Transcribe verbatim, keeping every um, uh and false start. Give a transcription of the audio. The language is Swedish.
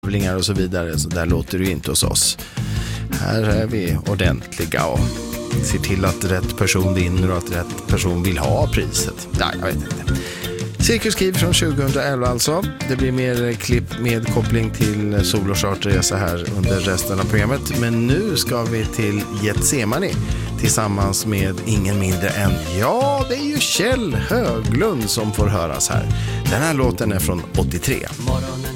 tävlingar och så vidare. Så där låter det ju inte hos oss. Här är vi ordentliga och ser till att rätt person vinner och att rätt person vill ha priset. Nej, jag vet inte. Cirkuskiv från tjugohundraelva alltså. Det blir mer klipp med koppling till Sol- och Charterresa här under resten av programmet. Men nu ska vi till Getsemani tillsammans med ingen mindre än, ja, det är ju Kjell Höglund som får höras här. Den här låten är från åttiotre. Morgonen